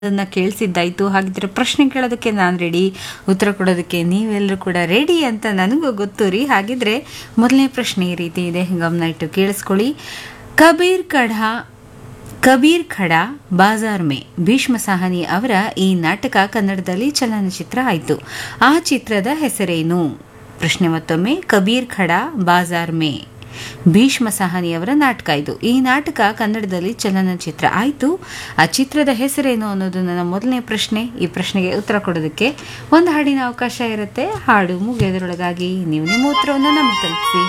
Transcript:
ಅದನ್ನ ಕೇಳಿಸಿದ್ದಾಯ್ತು. ಹಾಗಿದ್ರೆ ಪ್ರಶ್ನೆ ಕೇಳೋದಕ್ಕೆ ನಾನು ರೆಡಿ, ಉತ್ತರ ಕೊಡೋದಕ್ಕೆ ನೀವೆಲ್ಲರೂ ಕೂಡ ರೆಡಿ ಅಂತ ನನಗೂ ಗೊತ್ತು ರೀ. ಹಾಗಿದ್ರೆ ಮೊದಲನೇ ಪ್ರಶ್ನೆ ಈ ರೀತಿ ಇದೆ, ಗಮನ ಇಟ್ಟು ಕೇಳಿಸ್ಕೊಳ್ಳಿ. ಕಬೀರ್ ಖಡಾ ಬಾಜಾರ್ ಮೇ ಭೀಷ್ಮ ಸಾಹನಿ ಅವರ ಈ ನಾಟಕ ಕನ್ನಡದಲ್ಲಿ ಚಲನಚಿತ್ರ ಆಯಿತು. ಆ ಚಿತ್ರದ ಹೆಸರೇನು? ಪ್ರಶ್ನೆ ಮತ್ತೊಮ್ಮೆ, ಕಬೀರ್ ಖಡಾ ಬಾಜಾರ್ ಮೇ ಭೀಷ್ಮ ಸಾಹನಿಯವರ ನಾಟಕ ಇದು. ಈ ನಾಟಕ ಕನ್ನಡದಲ್ಲಿ ಚಲನಚಿತ್ರ ಆಯಿತು. ಆ ಚಿತ್ರದ ಹೆಸರೇನು ಅನ್ನೋದು ನನ್ನ ಮೊದಲನೇ ಪ್ರಶ್ನೆ. ಈ ಪ್ರಶ್ನೆಗೆ ಉತ್ತರ ಕೊಡೋದಕ್ಕೆ ಒಂದು ಹಾಡಿನ ಅವಕಾಶ ಇರುತ್ತೆ. ಹಾಡು ಮುಗಿಯೋದ್ರೊಳಗಾಗಿ ನೀವು ನಿಮ್ಮ ಉತ್ತರವನ್ನು ನಮಗೆ ತಲುಪಿಸಿ.